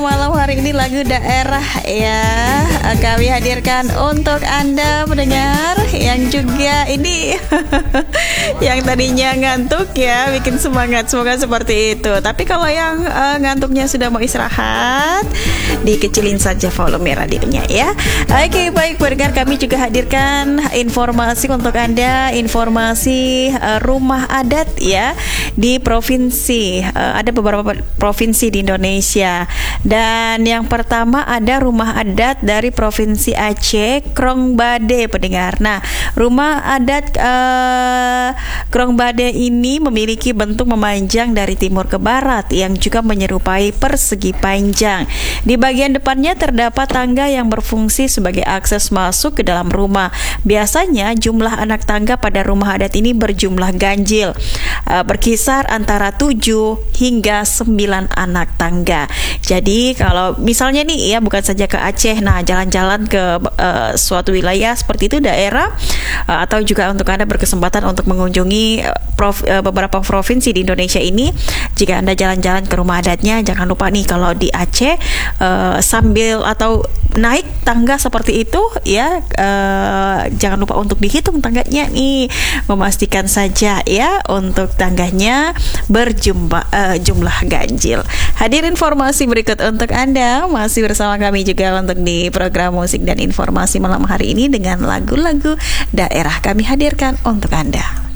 Malam hari ini lagu daerah ya kami hadirkan untuk Anda pendengar yang juga ini yang tadinya ngantuk ya, bikin semangat, semoga seperti itu. Tapi kalau yang ngantuknya sudah mau istirahat, dikecilin saja volume radionya ya. Oke, baik pendengar, kami juga hadirkan informasi untuk Anda, informasi rumah adat ya di provinsi. Ada beberapa provinsi di Indonesia. Dan yang pertama ada rumah adat dari Provinsi Aceh, Krongbade pendengar. Nah, rumah adat Krongbade ini memiliki bentuk memanjang dari timur ke barat yang juga menyerupai persegi panjang. Di bagian depannya terdapat tangga yang berfungsi sebagai akses masuk ke dalam rumah. Biasanya jumlah anak tangga pada rumah adat ini berjumlah ganjil, berkisar antara 7 hingga 9 anak tangga. Jadi kalau misalnya nih ya, bukan saja ke Aceh, nah jalan-jalan ke suatu wilayah seperti itu, daerah, atau juga untuk Anda berkesempatan untuk mengunjungi beberapa provinsi di Indonesia ini, jika Anda jalan-jalan ke rumah adatnya, jangan lupa nih kalau di Aceh sambil atau naik tangga seperti itu ya, jangan lupa untuk dihitung tangganya nih, memastikan saja ya untuk tangganya jumlah ganjil. Hadir informasi berikut untuk Anda, masih bersama kami juga untuk di program musik dan informasi malam hari ini dengan lagu-lagu daerah kami hadirkan untuk Anda.